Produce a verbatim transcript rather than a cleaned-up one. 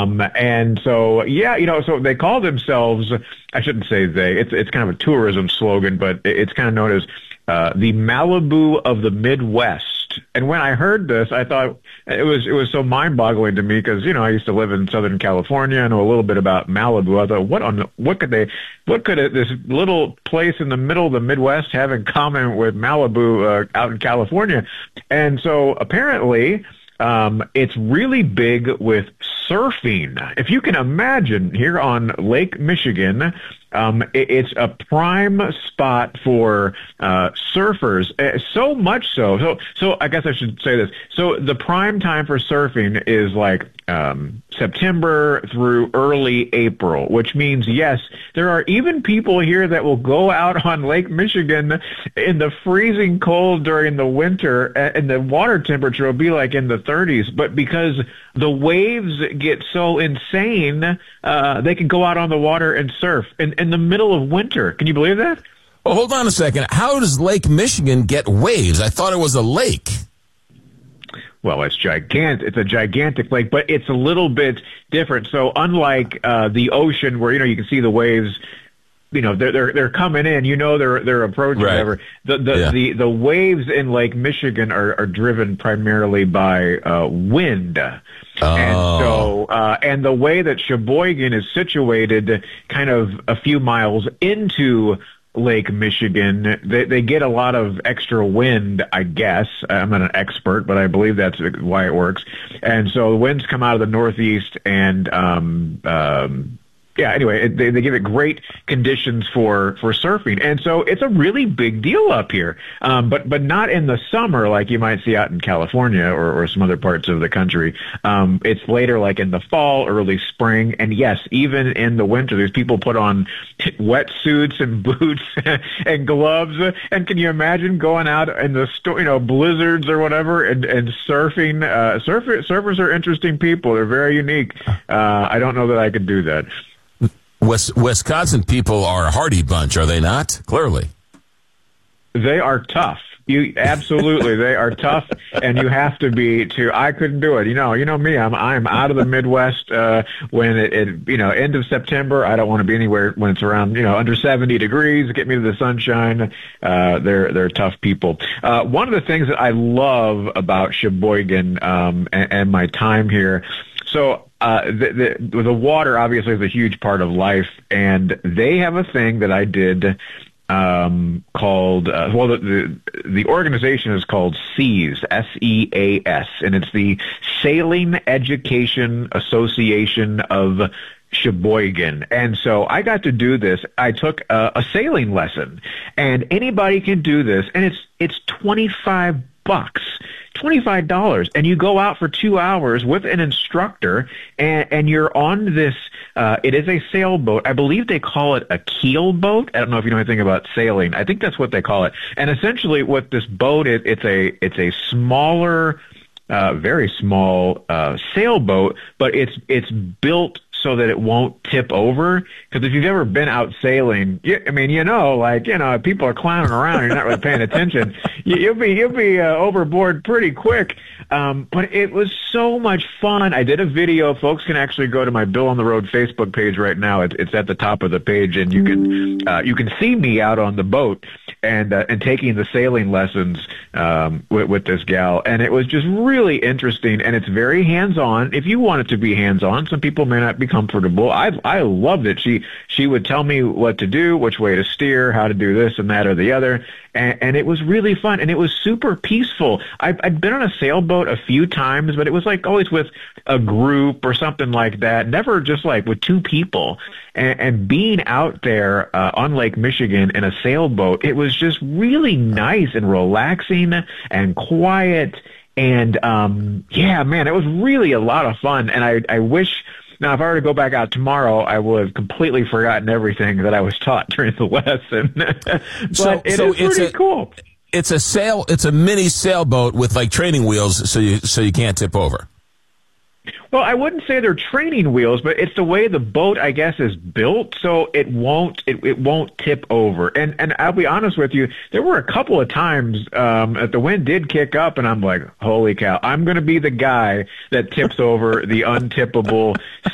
Um, and so, yeah, you know, so they call themselves, I shouldn't say they, it's, it's kind of a tourism slogan, but it's kind of known as uh, the Malibu of the Midwest. And when I heard this, I thought it was it was so mind-boggling to me because, you know, I used to live in Southern California. I know a little bit about Malibu. I thought, what on what could they, what could it, this little place in the middle of the Midwest have in common with Malibu uh, out in California? And so apparently, um, it's really big with surfing. If you can imagine, here on Lake Michigan, Um, it, it's a prime spot for uh, surfers. Uh, so much so. So, so I guess I should say this. So the prime time for surfing is like um, September through early April, which means, yes, there are even people here that will go out on Lake Michigan in the freezing cold during the winter, and the water temperature will be like in the thirties. But because the waves get so insane, uh, they can go out on the water and surf in, in the middle of winter. Can you believe that? Well, hold on a second. How does Lake Michigan get waves? I thought it was a lake. Well, it's gigantic. It's a gigantic lake, but it's a little bit different. So unlike uh, the ocean where, you know, you can see the waves, you know, they're they're they're coming in, you know, they're they're approaching. Right. Whatever. The the, Yeah. the the waves in Lake Michigan are, are driven primarily by uh, wind. Oh. And so, uh, and the way that Sheboygan is situated, kind of a few miles into Lake Michigan, they, they get a lot of extra wind, I guess. I'm not an expert, but I believe that's why it works. And so the winds come out of the northeast, and um, um, yeah, anyway, it, they, they give it great conditions for, for surfing. And so it's a really big deal up here, um, but but not in the summer like you might see out in California or, or some other parts of the country. Um, it's later, like in the fall, early spring. And yes, even in the winter, there's people put on wetsuits and boots and gloves. And can you imagine going out in the sto- you know, blizzards or whatever and, and surfing? Uh, surfer, surfers are interesting people. They're very unique. Uh, I don't know that I could do that. West, Wisconsin people are a hardy bunch, are they not? Clearly. They are tough. You absolutely, they are tough, and you have to be to. I couldn't do it. You know, you know me. I'm I'm out of the Midwest uh, when it, it, you know, end of September. I don't want to be anywhere when it's around, you know, under seventy degrees. Get me to the sunshine. Uh, they're they're tough people. Uh, one of the things that I love about Sheboygan um, and, and my time here. So. Uh, the, the, the water obviously is a huge part of life, and they have a thing that I did um, called, uh, well, the, the, the organization is called SEAS, S E A S, and it's the Sailing Education Association of Sheboygan. And so I got to do this. I took a, a sailing lesson, and anybody can do this, and it's it's twenty-five bucks. twenty-five dollars, and you go out for two hours with an instructor, and, and you're on this, uh, it is a sailboat. I believe they call it a keel boat. I don't know if you know anything about sailing. I think that's what they call it. And essentially what this boat is, it's a, it's a smaller, uh, very small, uh, sailboat, but it's, it's built so that it won't tip over. Because if you've ever been out sailing, you, I mean, you know, like, you know, people are clowning around, you're not really paying attention. You, you'll be, you'll be uh, overboard pretty quick. Um, but it was so much fun. I did a video. Folks can actually go to my Bill on the Road Facebook page right now. It's, it's at the top of the page, and you can uh, you can see me out on the boat and uh, and taking the sailing lessons um, with, with this gal. And it was just really interesting, and it's very hands-on. If you want it to be hands-on, some people may not be comfortable. I I loved it. She she would tell me what to do, which way to steer, how to do this and that or the other, and, and it was really fun, and it was super peaceful. I've, I've been on a sailboat a few times, but it was like always with a group or something like that, never just like with two people. And, and being out there uh, on Lake Michigan in a sailboat, it was just really nice and relaxing and quiet. And um, yeah, man, it was really a lot of fun. And I, I wish, now if I were to go back out tomorrow, I would have completely forgotten everything that I was taught during the lesson. but so, it so is pretty a, cool. It's a sail. It's a mini sailboat with like training wheels, so you so you can't tip over. Well, I wouldn't say they're training wheels, but it's the way the boat, I guess, is built, so it won't it, it won't tip over. And and I'll be honest with you, there were a couple of times um, that the wind did kick up, and I'm like, holy cow, I'm going to be the guy that tips over the untippable